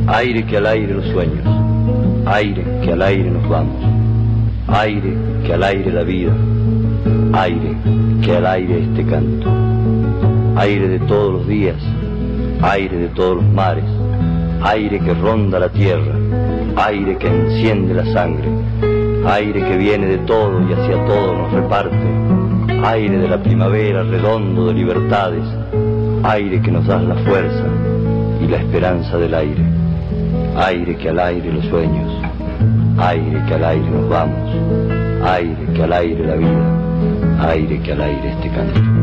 Aire que al aire los sueños, aire que al aire nos vamos, aire que al aire la vida, aire que al aire este canto, aire de todos los días, aire de todos los mares, aire que ronda la tierra, aire que enciende la sangre, aire que viene de todo y hacia todo nos reparte, aire de la primavera redondo de libertades, aire que nos da la fuerza y la esperanza del aire, aire que al aire los sueños, aire que al aire nos vamos, aire que al aire la vida, aire que al aire este canto.